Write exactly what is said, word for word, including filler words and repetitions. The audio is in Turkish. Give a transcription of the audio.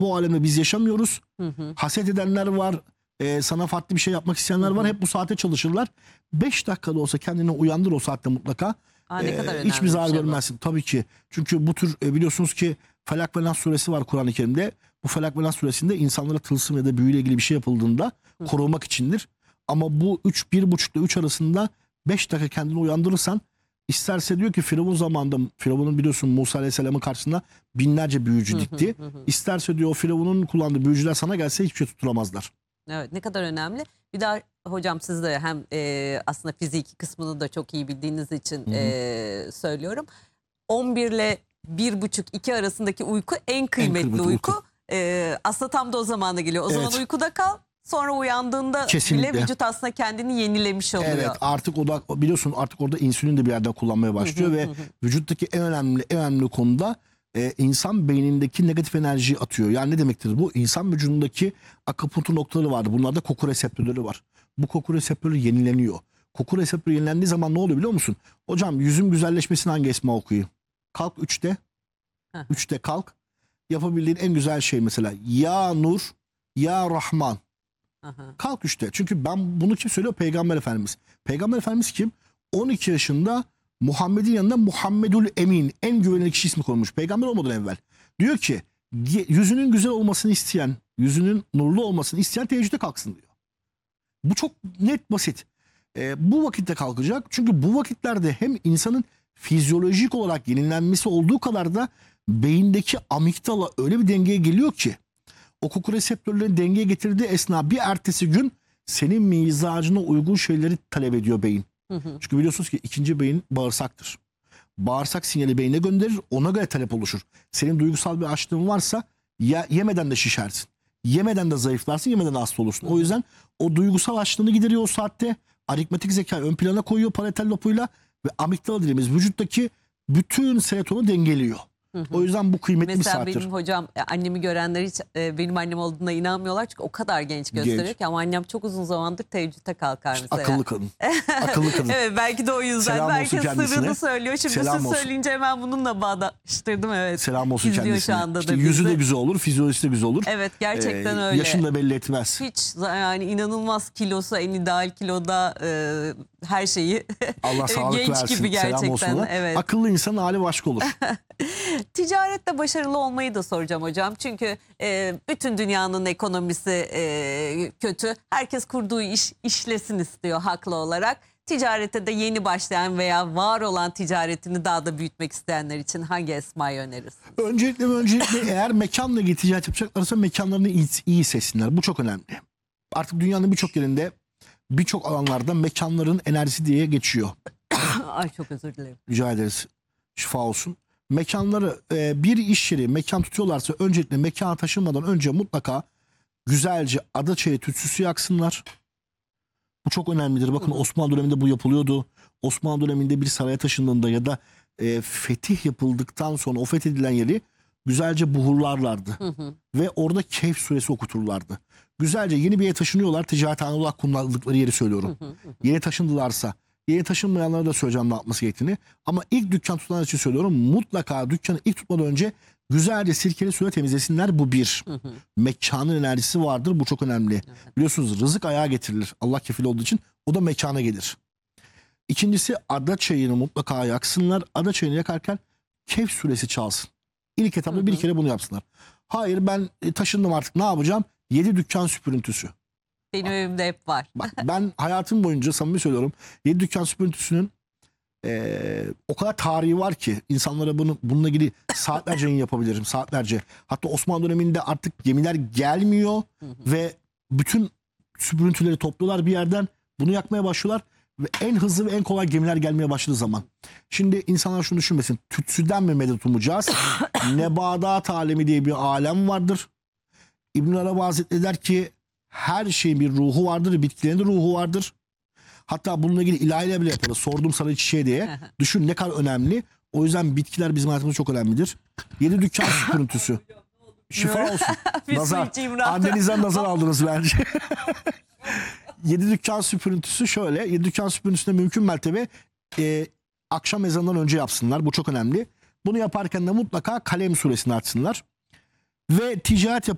Bu alemde biz yaşamıyoruz. Hı hı. Haset edenler var. E, sana farklı bir şey yapmak isteyenler Hı hı. var. Hep bu saate çalışırlar. beş dakikada olsa kendini uyandır o saatte mutlaka. Aa, ne E, kadar önemli hiçbir zarar bir şey bu. görmezsin. Tabii ki. Çünkü bu tür e, biliyorsunuz ki Felak ve Nas suresi var Kur'an-ı Kerim'de. Bu Felak ve Nas suresinde insanlara tılsım ya da büyüyle ilgili bir şey yapıldığında Hı. korumak içindir. Ama bu üç, bir buçuk ile üç arasında beş dakika kendini uyandırırsan, isterse diyor ki Firavun zamanında, Firavun'un biliyorsun Musa Aleyhisselam'ın karşısında binlerce büyücü Hı hı, dikti. hı hı. İsterse diyor o Firavun'un kullandığı büyücüler sana gelse hiçbir şey tutturamazlar. Evet, ne kadar önemli. Bir daha hocam, siz de hem e, aslında fiziki kısmını da çok iyi bildiğiniz için Hı hı. e, söylüyorum. on bir ile bir buçuk iki arasındaki uyku en kıymetli, kıymetli uyku. uyku. E, aslında tam da o zamanda geliyor. O zaman Evet. uykuda kal. Sonra uyandığında Kesinlikle. bile vücut aslında kendini yenilemiş oluyor. Evet, artık o da biliyorsun artık orada insülin de bir yerden kullanmaya başlıyor Hı hı, ve hı hı. vücuttaki en önemli en önemli konuda e, insan beynindeki negatif enerjiyi atıyor. Yani ne demektir bu? İnsan vücudundaki akupunktur noktaları vardı. Bunlarda koku reseptörleri var. Bu koku reseptörü yenileniyor. Koku reseptörü yenilendiği zaman ne oluyor biliyor musun? Hocam yüzüm güzelleşmesini hangi esma okuyayım? Kalk üçte. Heh. üçte kalk. Yapabildiğin en güzel şey mesela Ya Nur, Ya Rahman. Aha. Kalk üçte. Çünkü ben bunu kim söylüyor? Peygamber Efendimiz. Peygamber Efendimiz kim? on iki yaşında Muhammed'in yanında Muhammedül Emin, en güvenilir kişi ismi konmuş. Peygamber olmadan evvel. Diyor ki yüzünün güzel olmasını isteyen, yüzünün nurlu olmasını isteyen teheccüde kalksın diyor. Bu çok net, basit. Ee, bu vakitte kalkacak. Çünkü bu vakitlerde hem insanın fizyolojik olarak yenilenmesi olduğu kadar da beyindeki amigdala öyle bir dengeye geliyor ki o koku reseptörlerini dengeye getirdiği esna bir ertesi gün senin mizacına uygun şeyleri talep ediyor beyin. Hı hı. Çünkü biliyorsunuz ki ikinci beyin bağırsaktır. Bağırsak sinyali beyne gönderir, ona göre talep oluşur. Senin duygusal bir açlığın varsa ya yemeden de şişersin. Yemeden de zayıflarsın, yemeden de hasta olursun. O yüzden o duygusal açlığını gideriyor o saatte. Aritmetik zeka ön plana koyuyor parietal lobuyla ve amigdala dediğimiz vücuttaki bütün serotoninu dengeliyor. Hı hı. O yüzden bu kıymetli Mesela bir saattir. benim hocam, e, annemi görenler hiç e, benim annem olduğuna inanmıyorlar. Çünkü o kadar genç gösteriyor Genç. ki, ama annem çok uzun zamandır teheccüde kalkar mesela. Akıllı kadın. Akıllı kadın. Evet, belki de o yüzden. Selam Belki olsun kendisine. sırrını söylüyor. Şimdi Selam siz olsun. söyleyince hemen bununla bağdaştırdım. Evet. Selam olsun İzliyor kendisine. şu anda İşte da yüzü bizi. de güzel olur, fizyolojisi de güzel olur. Evet, gerçekten Ee, öyle. Yaşını da belli etmez. Hiç yani inanılmaz kilosu, en ideal kiloda, e, her şeyi Allah sağlık genç versin. gibi Selam olsun gerçekten. ona. Evet. Akıllı insanın hali başka olur. Ticarette başarılı olmayı da soracağım hocam. Çünkü e, bütün dünyanın ekonomisi e, kötü. Herkes kurduğu iş işlesin istiyor haklı olarak. Ticarete de yeni başlayan veya var olan ticaretini daha da büyütmek isteyenler için hangi esmayı önerirsiniz? Öncelikle öncelikle eğer mekanla ilgili ticaret yapacaklarsa mekanlarını iyi, iyi seçsinler. Bu çok önemli. Artık dünyanın birçok yerinde, birçok alanlarda mekanların enerjisi diye geçiyor. Ay, çok özür dilerim. Rica ederiz. Şifa olsun. Mekanları, e, bir iş yeri mekan tutuyorlarsa öncelikle mekana taşınmadan önce mutlaka güzelce adaçayı tütsüsü yaksınlar. Bu çok önemlidir. Bakın, Hı hı. Osmanlı döneminde bu yapılıyordu. Osmanlı döneminde bir saraya taşındığında ya da e, fetih yapıldıktan sonra o fethedilen yeri güzelce buhurlarlardı. Hı hı. Ve orada Kehf suresi okuturlardı. Güzelce yeni bir yere taşınıyorlar. Ticarethane olarak kullandıkları yeri söylüyorum. Hı hı. Yeni taşındılarsa, yeni taşınmayanlara da söyleyeceğim ne yapması gerektiğini. Ama ilk dükkan tutanlar için söylüyorum. Mutlaka dükkanı ilk tutmadan önce güzelce sirkeli suyla temizlesinler. Bu bir. Hı hı. Mekanın enerjisi vardır. Bu çok önemli. Evet. Biliyorsunuz rızık ayağa getirilir. Allah kefil olduğu için o da mekana gelir. İkincisi, ada çayını mutlaka yaksınlar. Ada çayını yakarken Kehf suresi çalsın. İlk etapta Hı hı. bir kere bunu yapsınlar. Hayır, ben e, taşındım artık ne yapacağım? Yedi dükkan süpürüntüsü. Benim evimde hep var. Bak, ben hayatım boyunca samimi söylüyorum. Yedi dükkan süpürüntüsünün e, o kadar tarihi var ki insanlara bunu bununla ilgili saatlerce yayın yapabilirim. Saatlerce. Hatta Osmanlı döneminde artık gemiler gelmiyor Hı hı. ve bütün süpürüntüleri topluyorlar bir yerden. Bunu yakmaya başlıyorlar ve en hızlı ve en kolay gemiler gelmeye başladığı zaman. Şimdi insanlar şunu düşünmesin. Tütsüden mi medet umacağız? Nebadat alemi diye bir alem vardır. İbn Arabi Hazretleri der ki her şeyin bir ruhu vardır, bitkilerin de ruhu vardır. Hatta bununla ilgili ilahiyle bile yaparız. Sordum sana çiçeğe diye. Düşün ne kadar önemli. O yüzden bitkiler bizim hayatımızda çok önemlidir. Yedi dükkan süpürüntüsü. Şifa olsun. Bir su Nazar. içeyim rahat. Annenizden nazar aldınız bence. Yedi dükkan süpürüntüsü şöyle. Yedi dükkan süpürüntüsünde mümkün mertebe e, akşam ezanından önce yapsınlar. Bu çok önemli. Bunu yaparken de mutlaka Kalem suresini açsınlar. Ve ticaret yap